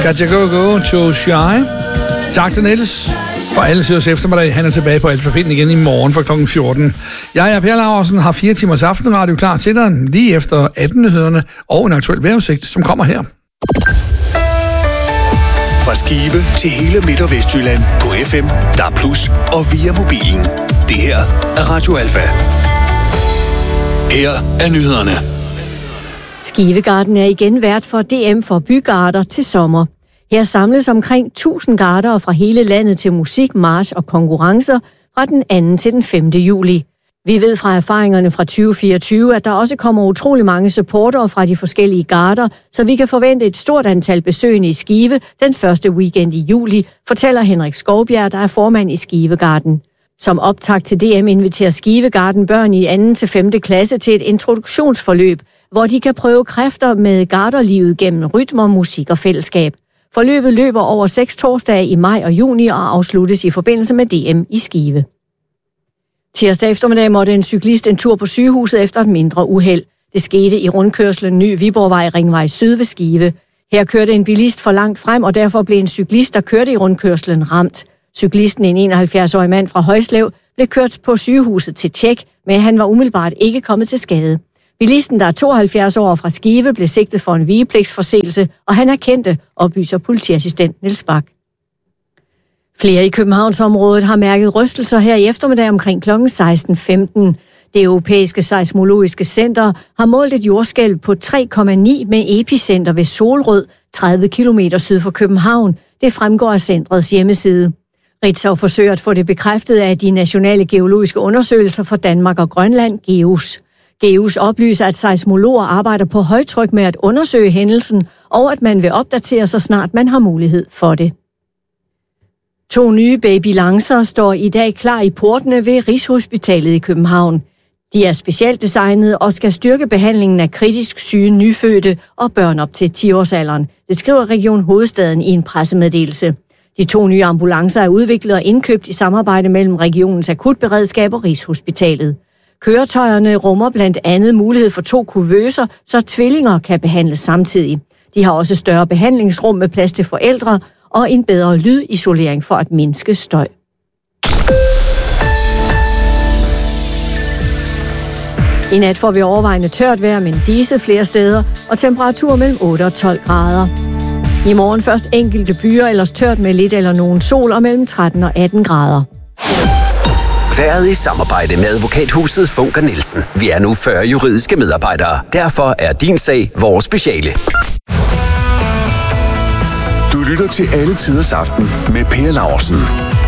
Got you go to shy. Tak til Niels for alle siders eftermiddag. Han er tilbage på alfabeten igen i morgen fra kl. 14. Jeg er Per Laursen, har 4 timers aftenradio klar til dig lige efter 18-nyhederne og en aktuel vejrudsigt, som kommer her. Fra Skive til hele Midt- og Vestjylland på FM, DAB+ og via mobilen. Det her er Radio Alfa. Her er nyhederne. Skivegarden er igen vært for DM for bygarder til sommer. Her samles omkring 1000 gardere fra hele landet til musik, march og konkurrencer fra den 2. til den 5. juli. Vi ved fra erfaringerne fra 2024, at der også kommer utrolig mange supportere fra de forskellige garder, så vi kan forvente et stort antal besøgende i Skive den første weekend i juli, fortæller Henrik Skovbjerg, der er formand i Skivegarden. Som optakt til DM inviterer Skivegarden børn i 2. til 5. klasse til et introduktionsforløb, hvor de kan prøve kræfter med garderlivet gennem rytmer, musik og fællesskab. Forløbet løber over 6 torsdage i maj og juni og afsluttes i forbindelse med DM i Skive. Tirsdag eftermiddag måtte en cyklist en tur på sygehuset efter et mindre uheld. Det skete i rundkørslen Ny Viborgvej Ringvej Syd ved Skive. Her kørte en bilist for langt frem, og derfor blev en cyklist, der kørte i rundkørslen, ramt. Cyklisten, en 71-årig mand fra Højslev, blev kørt på sygehuset til tjek, men han var umiddelbart ikke kommet til skade. Bilisten, der er 72 år fra Skive, blev sigtet for en vigepligtsforseelse, og han erkendte, oplyser politiassistent Niels Bak. Flere i Københavnsområdet har mærket rystelser her i eftermiddag omkring kl. 16.15. Det europæiske seismologiske center har målt et jordskælv på 3,9 med epicenter ved Solrød, 30 km syd for København. Det fremgår af centrets hjemmeside. Ritzau forsøger at få det bekræftet af de nationale geologiske undersøgelser for Danmark og Grønland, GEUS. GEUS oplyser, at seismologer arbejder på højtryk med at undersøge hændelsen, og at man vil opdatere så snart man har mulighed for det. 2 nye babylancer står i dag klar i portene ved Rigshospitalet i København. De er specielt designet og skal styrke behandlingen af kritisk syge nyfødte og børn op til 10-årsalderen. Det skriver Region Hovedstaden i en pressemeddelelse. De 2 nye ambulancer er udviklet og indkøbt i samarbejde mellem regionens akutberedskab og Rigshospitalet. Køretøjerne rummer blandt andet mulighed for 2 kuvøser, så tvillinger kan behandles samtidig. De har også større behandlingsrum med plads til forældre og en bedre lydisolering for at mindske støj. I nat får vi overvejende tørt vejr, men diset flere steder, og temperatur mellem 8 og 12 grader. I morgen først enkelte byer, ellers tørt med lidt eller nogen sol, og mellem 13 og 18 grader. Været i samarbejde med advokathuset Funker Nielsen. Vi er nu 40 juridiske medarbejdere. Derfor er din sag vores speciale. Du lytter til Alle Tiders Aften med Per Laursen.